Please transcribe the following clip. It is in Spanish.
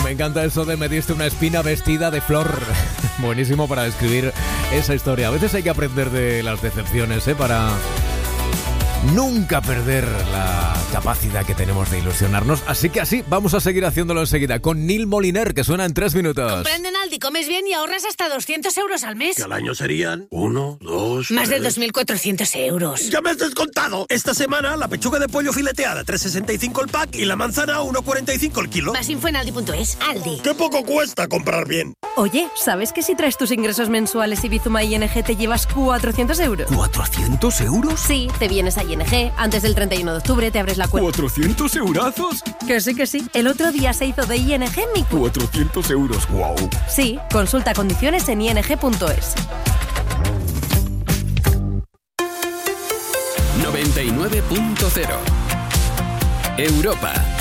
Me encanta eso de me diste una espina vestida de flor. Buenísimo para describir esa historia. A veces hay que aprender de las decepciones, para nunca perder la capacidad que tenemos de ilusionarnos. Así que así vamos a seguir haciéndolo enseguida con Neil Moliner, que suena en 3 minutos. Comprende en Aldi, comes bien y ahorras hasta 200 euros al mes. Que al año serían 1, 2... Más de 2.400 euros. ¡Ya me has descontado! Esta semana la pechuga de pollo fileteada 3,65 el pack y la manzana 1,45 el kilo. Más info en Aldi.es. Aldi. ¡Qué poco cuesta comprar bien! Oye, ¿sabes que si traes tus ingresos mensuales y Bizuma ING te llevas 400 euros? ¿400 euros? Sí, te vienes a ING, antes del 31 de octubre te abres la cuenta. ¿400 eurazos? Que sí. El otro día se hizo de ING mi cuenta. 400 euros, wow. Sí, consulta condiciones en ing.es. 99.0 Europa.